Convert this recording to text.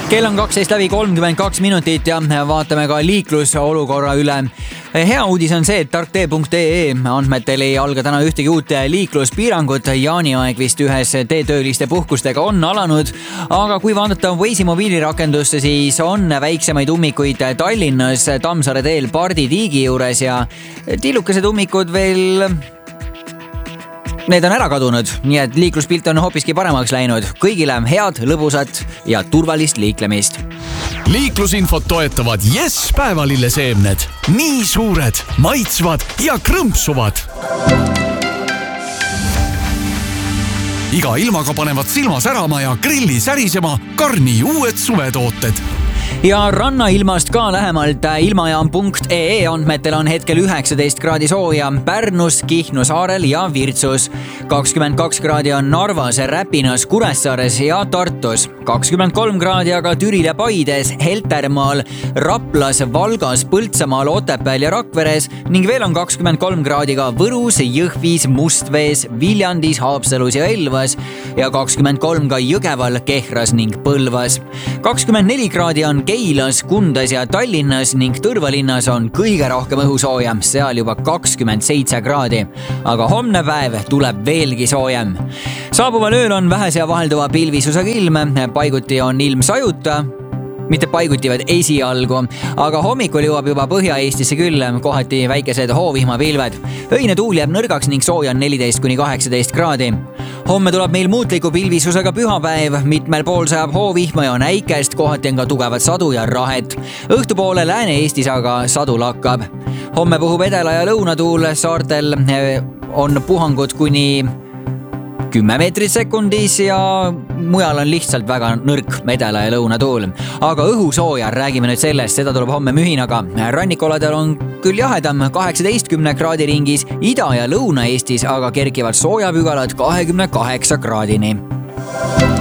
Kell on 12:32 minutit ja vaatame ka liiklusolukorra üle. Hea uudis on see, et tarktee.ee andmetel ei alga täna ühtegi uut liikluspiirangut. Jaaniaeg vist ühes teetööliste puhkustega on alanud, aga kui vaadata Waze'i mobiilirakendusse, siis on väiksemaid ummikuid Tallinnas Tammsaare teel Pardi tiigi juures ja tillukesed ummikud veel... Need on ära kadunud, nii et liikluspilt on hoopiski paremaks läinud. Kõigile head, lõbusat ja turvalist liiklemist. Liiklusinfot toetavad Yes päevalilleseemned. Nii suured, maitsvad ja krõmpsuvad. Iga ilmaga panevad silma särama ja grilli särisema Karni uued suvetooted. Ja rannailmast ka lähemalt ilmajaam.ee andmetel on hetkel 19 kraadi sooja Pärnus, Kihnu saarel ja Virtsus. 22 kraadi on Narvas, Räpinas, Kuressaares ja Tartus. 23 kraadi aga Türil ja Paides, Heltermaal, Raplas, Valgas, Põltsamaal, Otepääl ja Rakveres ning veel on 23 kraadi ka Võrus, Jõhvis, Mustvees, Viljandis, Haapsalus ja Elvas ja 23 ka Jõgeval, Kehras ning Põlvas. 24 kraadi on Keilas, Kundas ja Tallinnas ning Tõrvalinnas on kõige rohkem õhusooja, seal juba 27 kraadi. Aga homne päev tuleb veelgi soojem. Saabuval ööl on vähese ja vahelduva pilvisusega ilm, paiguti on ilm sajuta, mitte paiguti, vaid esialgu, aga hommikul jõuab juba Põhja-Eestisse küll, kohati väikesed hoovihmapilved. Öine tuul jääb nõrgaks ning sooja on 14–18 kraadi. Homme tuleb meil muutliku pilvisusega pühapäev, mitmel pool sajab hoovihma ja näikest, kohati on ka tugevat sadu ja rahet. Õhtupoole Lääne-Eestis aga sadu lakkab. Homme puhub edela- ja lõunatuul, saartel on puhangud kuni 10 meetrit sekundis ja mujal on lihtsalt väga nõrk edela- ja lõunatuul. Aga õhusooja, räägime nüüd sellest, seda tuleb homme mühinaga. Rannikoladel on küll jahedam 18 kraadi ringis, Ida- ja Lõuna-Eestis aga kerkivad soojapügalad 28 kraadini.